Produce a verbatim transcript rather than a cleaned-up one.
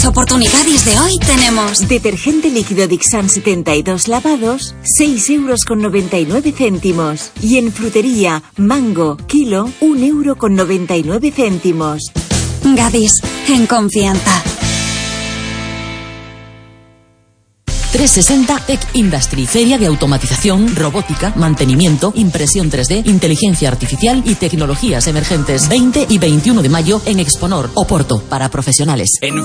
oportunidades de hoy tenemos detergente líquido Dixan setenta y dos lavados, seis euros con noventa y nueve céntimos. Y en frutería, mango, kilo, un euro con noventa y nueve céntimos. Gadis, en confianza. trescientos sesenta Tech Industry, feria de automatización, robótica, mantenimiento, impresión tres D, inteligencia artificial y tecnologías emergentes. veinte y veintiuno de mayo en Exponor, Oporto, para profesionales. En